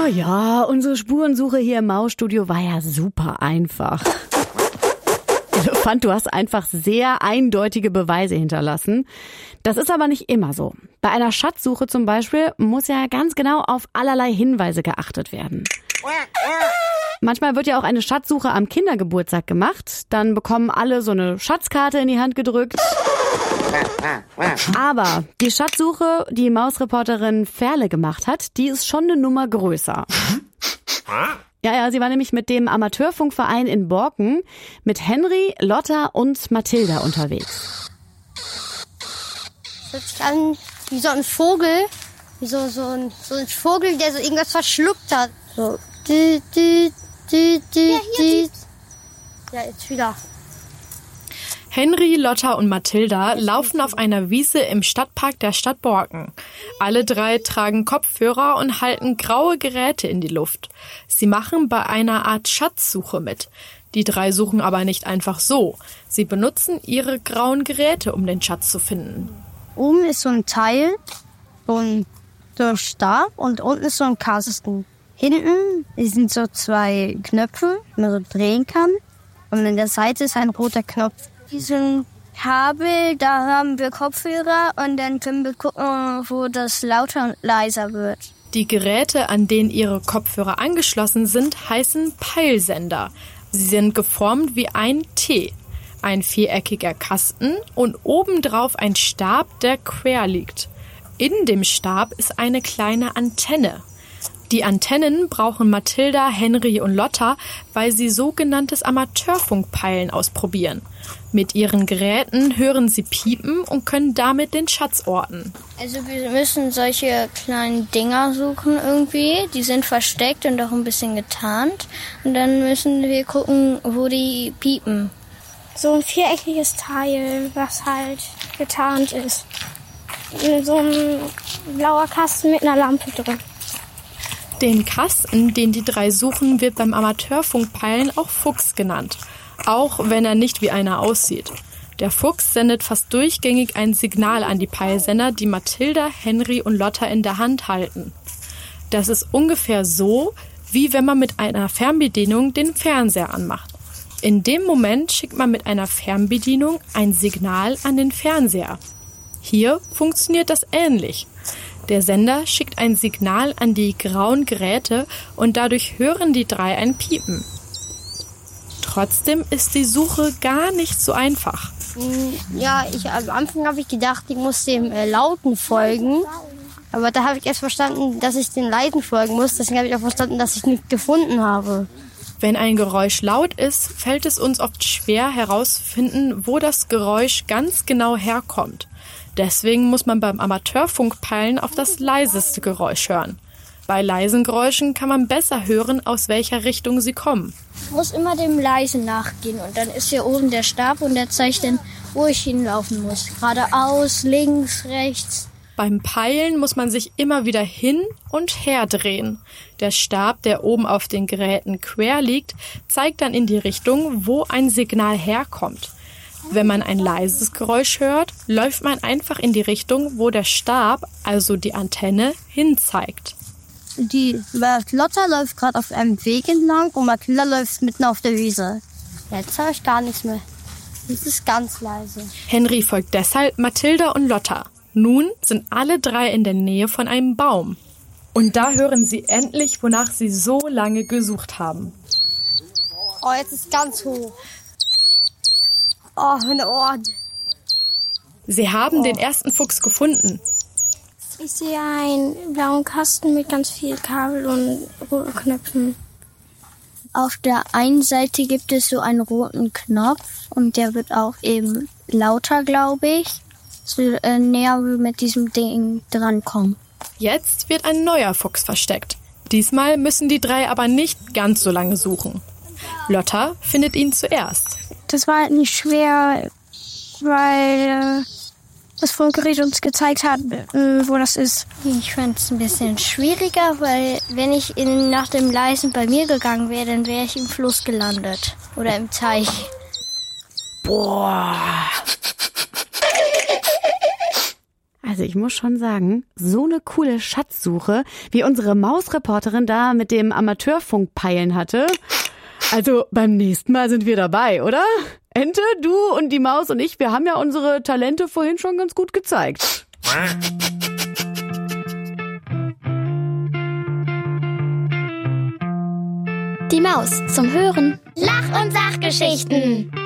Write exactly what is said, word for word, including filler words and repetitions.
ja, unsere Spurensuche hier im Mausstudio war ja super einfach. Elefant, du hast einfach sehr eindeutige Beweise hinterlassen. Das ist aber nicht immer so. Bei einer Schatzsuche zum Beispiel muss ja ganz genau auf allerlei Hinweise geachtet werden. Manchmal wird ja auch eine Schatzsuche am Kindergeburtstag gemacht. Dann bekommen alle so eine Schatzkarte in die Hand gedrückt. Aber die Schatzsuche, die Mausreporterin Ferle gemacht hat, die ist schon eine Nummer größer. Ja, ja, sie war nämlich mit dem Amateurfunkverein in Borken mit Henry, Lotta und Mathilda unterwegs. Das hört sich an wie so ein Vogel, wie so, so, ein, so ein Vogel, der so irgendwas verschluckt hat. So. Du, du, du, du, ja, hier du. Ja, jetzt wieder. Henry, Lotta und Mathilda laufen auf einer Wiese im Stadtpark der Stadt Borken. Alle drei tragen Kopfhörer und halten graue Geräte in die Luft. Sie machen bei einer Art Schatzsuche mit. Die drei suchen aber nicht einfach so. Sie benutzen ihre grauen Geräte, um den Schatz zu finden. Oben ist so ein Teil, so ein, so ein Stab und unten ist so ein Kasten. Hinten sind so zwei Knöpfe, die man so drehen kann. Und an der Seite ist ein roter Knopf. Diesen Kabel, da haben wir Kopfhörer und dann können wir gucken, wo das lauter und leiser wird. Die Geräte, an denen ihre Kopfhörer angeschlossen sind, heißen Peilsender. Sie sind geformt wie ein T. Ein viereckiger Kasten und obendrauf ein Stab, der quer liegt. In dem Stab ist eine kleine Antenne. Die Antennen brauchen Mathilda, Henry und Lotta, weil sie sogenanntes Amateurfunkpeilen ausprobieren. Mit ihren Geräten hören sie piepen und können damit den Schatz orten. Also wir müssen solche kleinen Dinger suchen irgendwie. Die sind versteckt und auch ein bisschen getarnt. Und dann müssen wir gucken, wo die piepen. So ein viereckiges Teil, was halt getarnt ist. So ein blauer Kasten mit einer Lampe drin. Den Kasten, den die drei suchen, wird beim Amateurfunkpeilen auch Fuchs genannt. Auch wenn er nicht wie einer aussieht. Der Fuchs sendet fast durchgängig ein Signal an die Peilsender, die Mathilda, Henry und Lotta in der Hand halten. Das ist ungefähr so, wie wenn man mit einer Fernbedienung den Fernseher anmacht. In dem Moment schickt man mit einer Fernbedienung ein Signal an den Fernseher. Hier funktioniert das ähnlich. Der Sender schickt ein Signal an die grauen Geräte und dadurch hören die drei ein Piepen. Trotzdem ist die Suche gar nicht so einfach. Ja, ich, am Anfang habe ich gedacht, ich muss dem äh, Lauten folgen. Aber da habe ich erst verstanden, dass ich den Leisen folgen muss. Deswegen habe ich auch verstanden, dass ich nichts gefunden habe. Wenn ein Geräusch laut ist, fällt es uns oft schwer herauszufinden, wo das Geräusch ganz genau herkommt. Deswegen muss man beim Amateurfunkpeilen auf das leiseste Geräusch hören. Bei leisen Geräuschen kann man besser hören, aus welcher Richtung sie kommen. Ich muss immer dem Leisen nachgehen und dann ist hier oben der Stab und der zeigt dann, wo ich hinlaufen muss. Geradeaus, links, rechts. Beim Peilen muss man sich immer wieder hin und her drehen. Der Stab, der oben auf den Geräten quer liegt, zeigt dann in die Richtung, wo ein Signal herkommt. Wenn man ein leises Geräusch hört, läuft man einfach in die Richtung, wo der Stab, also die Antenne, hinzeigt. Die Lotta läuft gerade auf einem Weg entlang und Mathilda läuft mitten auf der Wiese. Jetzt höre ich gar nichts mehr. Es ist ganz leise. Henry folgt deshalb Mathilda und Lotta. Nun sind alle drei in der Nähe von einem Baum. Und da hören sie endlich, wonach sie so lange gesucht haben. Oh, jetzt ist es ganz hoch. Oh, meine Ohren. Sie haben oh. den ersten Fuchs gefunden. Ich sehe einen blauen Kasten mit ganz viel Kabel und roten Knöpfen. Auf der einen Seite gibt es so einen roten Knopf und der wird auch eben lauter, glaube ich. So äh, näher wir mit diesem Ding drankommen. Jetzt wird ein neuer Fuchs versteckt. Diesmal müssen die drei aber nicht ganz so lange suchen. Lotta findet ihn zuerst. Das war halt nicht schwer, weil äh, das Funkgerät uns gezeigt hat, äh, wo das ist. Ich fand es ein bisschen schwieriger, weil wenn ich in, nach dem Leisen bei mir gegangen wäre, dann wäre ich im Fluss gelandet oder im Teich. Boah. Also Also ich muss schon sagen, so eine coole Schatzsuche, wie unsere Mausreporterin da mit dem Amateurfunkpeilen hatte. Also beim nächsten Mal sind wir dabei, oder? Ente, du und die Maus und ich, wir haben ja unsere Talente vorhin schon ganz gut gezeigt. Die Maus zum Hören. Lach- und Sachgeschichten.